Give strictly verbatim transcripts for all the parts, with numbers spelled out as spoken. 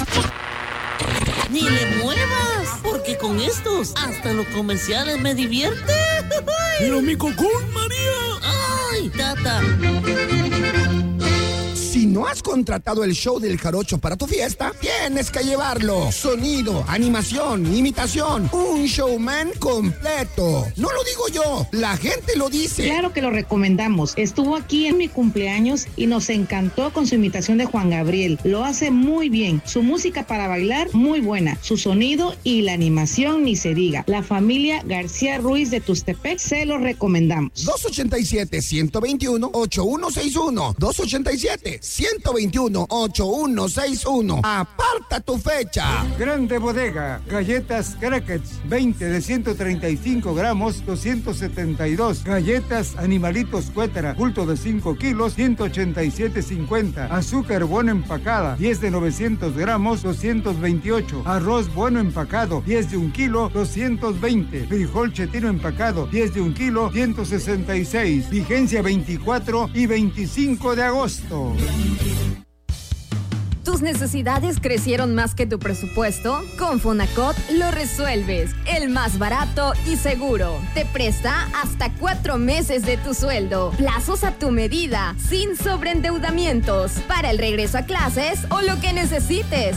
Ni le muevas, porque con estos hasta los comerciales me divierten. Pero mi cocón, María. Ay, tata. Si no has contratado el show del Jarocho para tu fiesta, tienes que llevarlo. Sonido, animación, imitación, un showman completo. No lo digo yo, la gente lo dice. Claro que lo recomendamos. Estuvo aquí en mi cumpleaños y nos encantó con su imitación de Juan Gabriel. Lo hace muy bien. Su música para bailar, muy buena. Su sonido y la animación, ni se diga. La familia García Ruiz de Tustepec, se lo recomendamos. dos ochenta y siete, ciento veintiuno, ochenta y uno sesenta y uno. dos ochenta y siete, ciento veintiuno, ochenta y uno sesenta y uno. Aparta tu fecha. Grande Bodega, galletas Crackers, veinte de ciento treinta y cinco gramos, doscientos setenta y dos. Galletas Animalitos Cuétara, bulto de cinco kilos, ciento ochenta y siete cincuenta. Azúcar Bueno empacada, diez de novecientos gramos, doscientos veintiocho. Arroz Bueno empacado, diez de un kilo, doscientos veinte. Frijol Chetino empacado, diez de un kilo, ciento sesenta y seis. Vigencia veinticuatro y veinticinco de agosto. ¿Tus necesidades crecieron más que tu presupuesto? Con Fonacot lo resuelves. El más barato y seguro. Te presta hasta cuatro meses de tu sueldo. Plazos a tu medida, sin sobreendeudamientos. Para el regreso a clases o lo que necesites.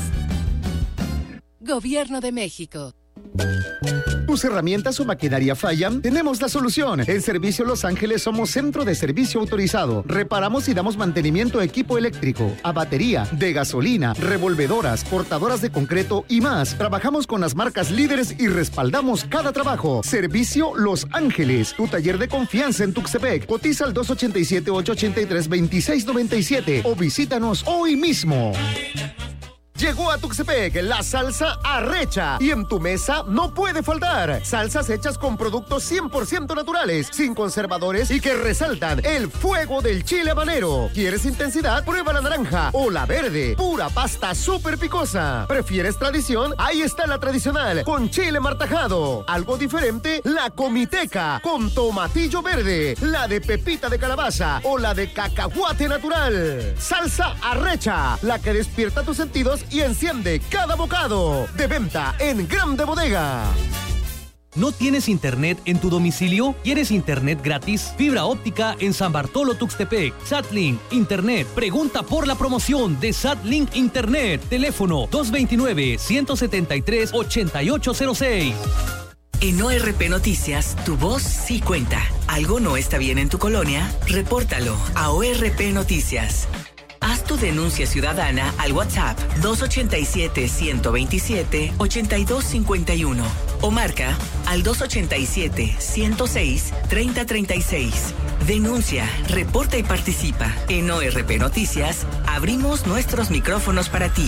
Gobierno de México. ¿Tus herramientas o maquinaria fallan? Tenemos la solución. En Servicio Los Ángeles somos centro de servicio autorizado. Reparamos y damos mantenimiento a equipo eléctrico, a batería, de gasolina, revolvedoras, cortadoras de concreto y más. Trabajamos con las marcas líderes y respaldamos cada trabajo. Servicio Los Ángeles, tu taller de confianza en Tuxtepec. Cotiza al dos ochenta y siete, ocho ochenta y tres, veintiséis noventa y siete o visítanos hoy mismo. Llegó a Tuxtepec la salsa Arrecha y en tu mesa no puede faltar. Salsas hechas con productos cien por ciento naturales, sin conservadores y que resaltan el fuego del chile habanero. ¿Quieres intensidad? Prueba la naranja o la verde. Pura pasta súper picosa. ¿Prefieres tradición? Ahí está la tradicional con chile martajado. Algo diferente, la comiteca con tomatillo verde, la de pepita de calabaza o la de cacahuate natural. Salsa Arrecha, la que despierta tus sentidos y enciende cada bocado. De venta en Grande Bodega. ¿No tienes internet en tu domicilio? ¿Quieres internet gratis? Fibra óptica en San Bartolo Tuxtepec. Satlink Internet. Pregunta por la promoción de Satlink Internet. Teléfono dos veintinueve, ciento setenta y tres, ochenta y ocho cero seis. En O R P Noticias, tu voz sí cuenta. ¿Algo no está bien en tu colonia? Repórtalo a O R P Noticias. Haz tu denuncia ciudadana al WhatsApp dos ochenta y siete, ciento veintisiete, ochenta y dos cincuenta y uno o marca al dos ochenta y siete, ciento seis, treinta treinta y seis. Denuncia, reporta y participa. En O R P Noticias, abrimos nuestros micrófonos para ti.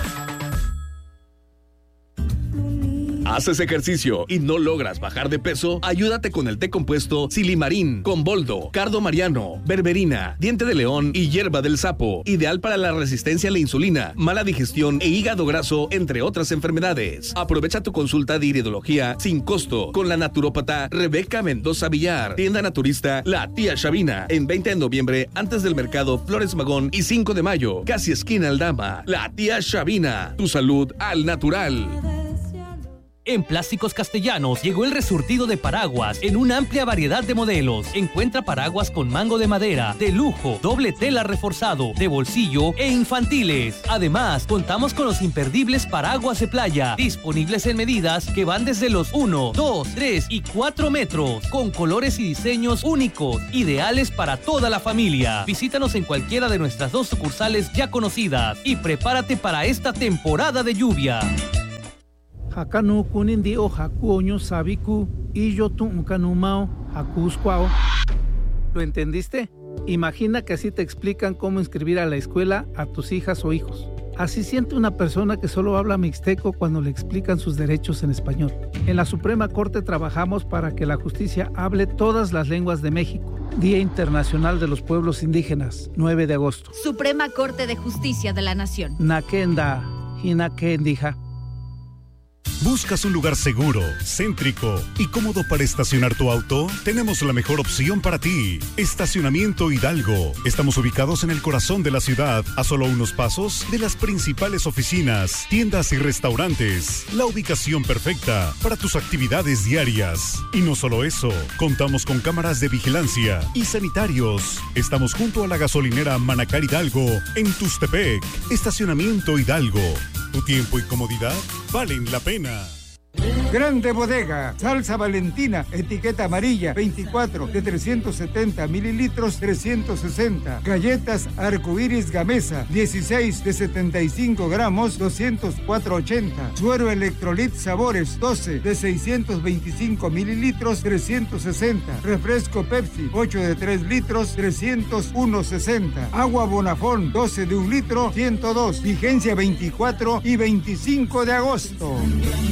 ¿Haces ejercicio y no logras bajar de peso? Ayúdate con el té compuesto Silimarín, con boldo, cardo mariano, berberina, diente de león y hierba del sapo. Ideal para la resistencia a la insulina, mala digestión e hígado graso, entre otras enfermedades. Aprovecha tu consulta de iridología sin costo con la naturópata Rebeca Mendoza Villar. Tienda naturista La Tía Chavina, en veinte de noviembre, antes del mercado Flores Magón y cinco de mayo, casi esquina Aldama. La Tía Chavina, tu salud al natural. En Plásticos Castellanos llegó el resurtido de paraguas en una amplia variedad de modelos. Encuentra paraguas con mango de madera, de lujo, doble tela reforzado, de bolsillo e infantiles. Además, contamos con los imperdibles paraguas de playa, disponibles en medidas que van desde los uno, dos, tres y cuatro metros, con colores y diseños únicos, ideales para toda la familia. Visítanos en cualquiera de nuestras dos sucursales ya conocidas y prepárate para esta temporada de lluvia. Hakanu kunindi o hakuoño sabiku y yo tu unkanumao hakuskwao. ¿Lo entendiste? Imagina que así te explican cómo inscribir a la escuela a tus hijas o hijos. Así siente una persona que solo habla mixteco cuando le explican sus derechos en español. En la Suprema Corte trabajamos para que la justicia hable todas las lenguas de México. Día Internacional de los Pueblos Indígenas, nueve de agosto. Suprema Corte de Justicia de la Nación. Nakenda, Hinakendija. ¿Buscas un lugar seguro, céntrico y cómodo para estacionar tu auto? Tenemos la mejor opción para ti. Estacionamiento Hidalgo. Estamos ubicados en el corazón de la ciudad, a solo unos pasos de las principales oficinas, tiendas y restaurantes. La ubicación perfecta para tus actividades diarias. Y no solo eso, contamos con cámaras de vigilancia y sanitarios. Estamos junto a la gasolinera Manacar Hidalgo en Tustepec. Estacionamiento Hidalgo. Tu tiempo y comodidad valen la pena. Grande Bodega, salsa Valentina, etiqueta amarilla, veinticuatro de trescientos setenta mililitros, trescientos sesenta. Galletas Arcoiris Gamesa, dieciséis de setenta y cinco gramos, doscientos cuatro ochenta. Suero Electrolit Sabores, doce de seiscientos veinticinco mililitros, trescientos sesenta. Refresco Pepsi, ocho de tres litros, trescientos uno sesenta. Agua Bonafón, doce de un litro, ciento dos. Vigencia veinticuatro y veinticinco de agosto.